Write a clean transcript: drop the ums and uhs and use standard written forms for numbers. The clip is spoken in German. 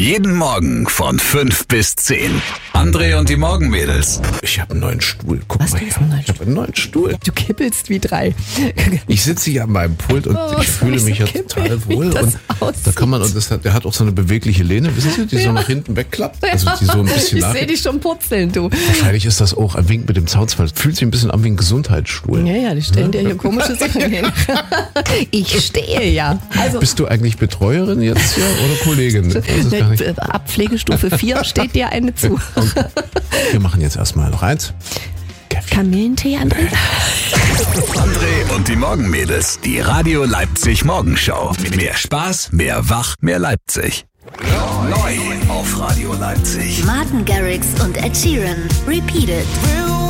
Jeden Morgen von 5 bis 10. André und die Morgenmädels. Ich habe einen neuen Stuhl. Guck Was, mal du her. hast einen neuen Ich habe einen neuen Stuhl. Du kippelst wie 3. Ich sitze hier an meinem Pult und ich fühle mich ja total wohl. Und da kann man, der hat auch so eine bewegliche Lehne, wissen Sie, die so nach hinten wegklappt. Also die so ein bisschen Ich sehe dich schon purzeln, du. Wahrscheinlich ist das auch ein Wink mit dem Zaunfall. Fühlt sich ein bisschen an wie ein Gesundheitsstuhl. Ja, die stellen dir hier komische Sachen hin. Ich stehe ja. Also Bist du eigentlich Betreuerin jetzt hier oder Kollegin? Ich weiß es gar nicht. ab Pflegestufe 4 steht dir eine zu. Okay. Wir machen jetzt erstmal noch eins. Kamillentee, André? André und die Morgenmädels. Die Radio Leipzig Morgenshow. Mehr Spaß, mehr Wach, mehr Leipzig. Neu auf Radio Leipzig. Martin Garrix und Ed Sheeran. Repeat It.